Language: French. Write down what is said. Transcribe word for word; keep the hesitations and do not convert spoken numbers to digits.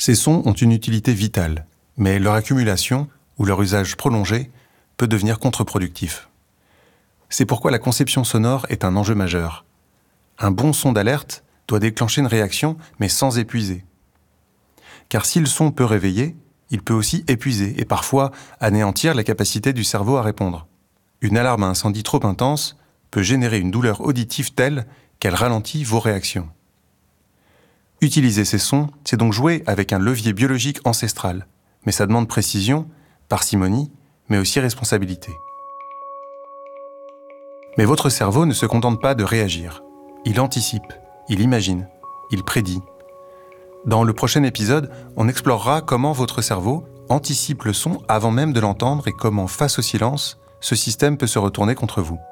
Ces sons ont une utilité vitale, mais leur accumulation ou leur usage prolongé peut devenir contre-productif. C'est pourquoi la conception sonore est un enjeu majeur. Un bon son d'alerte doit déclencher une réaction, mais sans épuiser. Car si le son peut réveiller, il peut aussi épuiser et parfois anéantir la capacité du cerveau à répondre. Une alarme à incendie trop intense peut générer une douleur auditive telle qu'elle ralentit vos réactions. Utiliser ces sons, c'est donc jouer avec un levier biologique ancestral, mais ça demande précision, parcimonie, mais aussi responsabilité. Mais votre cerveau ne se contente pas de réagir. Il anticipe, il imagine, il prédit. Dans le prochain épisode, on explorera comment votre cerveau anticipe le son avant même de l'entendre et comment, face au silence, ce système peut se retourner contre vous.